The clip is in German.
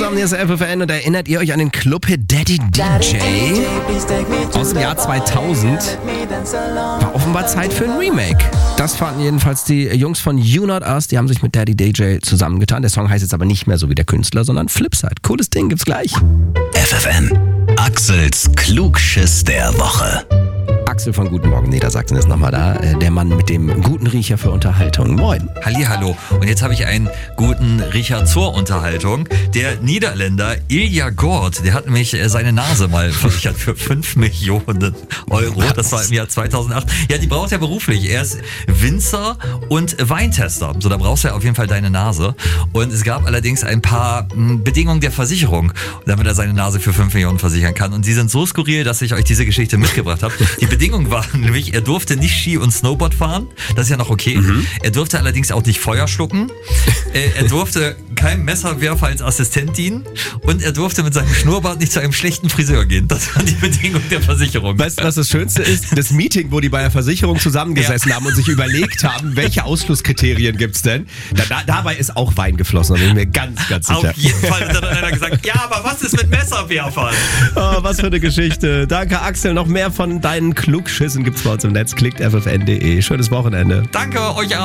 zusammen, hier ist FFN und erinnert ihr euch an den Clubhit Daddy DJ aus dem Jahr 2000? War offenbar Zeit für ein Remake. Das fanden jedenfalls die Jungs von You Not Us, die haben sich mit Daddy DJ zusammengetan. Der Song heißt jetzt aber nicht mehr so wie der Künstler, sondern Flipside. Cooles Ding, gibt's gleich. FFN, Axels Klugschiss der Woche. Axel von Guten Morgen Niedersachsen ist nochmal da. Der Mann mit dem guten Riecher für Unterhaltung. Moin. Hallihallo. Und jetzt habe ich einen guten Riecher zur Unterhaltung. Der Niederländer Ilja Gort, der hat nämlich seine Nase mal versichert für 5 Millionen Euro. Das war im Jahr 2008. Ja, die braucht er beruflich. Er ist Winzer und Weintester. So, da brauchst du ja auf jeden Fall deine Nase. Und es gab allerdings ein paar Bedingungen der Versicherung, damit er seine Nase für 5 Millionen versichern kann. Und die sind so skurril, dass ich euch diese Geschichte mitgebracht habe. Die Bedingung war nämlich, er durfte nicht Ski und Snowboard fahren. Das ist ja noch okay. Er durfte allerdings auch nicht Feuer schlucken. Er durfte keinem Messerwerfer als Assistent dienen. Und er durfte mit seinem Schnurrbart nicht zu einem schlechten Friseur gehen. Das waren die Bedingungen der Versicherung. Weißt du, was das Schönste ist? Das Meeting, wo die bei der Versicherung zusammengesessen haben und sich überlegt haben, welche Ausschlusskriterien gibt's denn? Dabei ist auch Wein geflossen, da bin ich mir ganz, ganz sicher. Auf jeden Fall hat dann einer gesagt, ja, aber was ist mit Messerwerfern? Oh, was für eine Geschichte. Danke, Axel. Noch mehr von deinen Klugschissen gibt's bei uns im Netz. Klickt ffn.de. Schönes Wochenende. Danke, euch auch.